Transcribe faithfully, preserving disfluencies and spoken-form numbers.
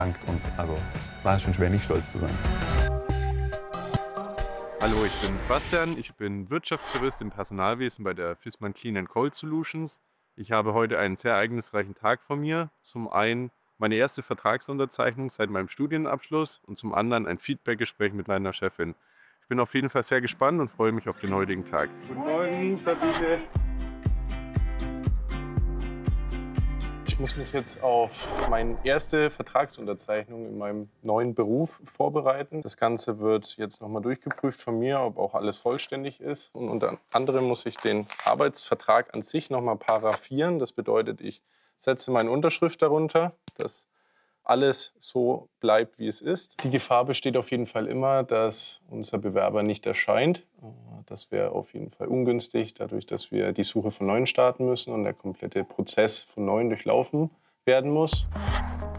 Und also war es schon schwer, nicht stolz zu sein. Hallo, ich bin Bastian, ich bin Wirtschaftsjurist im Personalwesen bei der Viessmann Clean Cold Solutions. Ich habe heute einen sehr ereignisreichen Tag vor mir. Zum einen meine erste Vertragsunterzeichnung seit meinem Studienabschluss und zum anderen ein Feedbackgespräch mit meiner Chefin. Ich bin auf jeden Fall sehr gespannt und freue mich auf den heutigen Tag. Guten Morgen, Sabine. Ich muss mich jetzt auf meine erste Vertragsunterzeichnung in meinem neuen Beruf vorbereiten. Das Ganze wird jetzt nochmal durchgeprüft von mir, ob auch alles vollständig ist. Und unter anderem muss ich den Arbeitsvertrag an sich nochmal paraphieren. Das bedeutet, ich setze meine Unterschrift darunter, dass alles so bleibt, wie es ist. Die Gefahr besteht auf jeden Fall immer, dass unser Bewerber nicht erscheint. Das wäre auf jeden Fall ungünstig, dadurch, dass wir die Suche von Neuem starten müssen und der komplette Prozess von Neuem durchlaufen werden muss.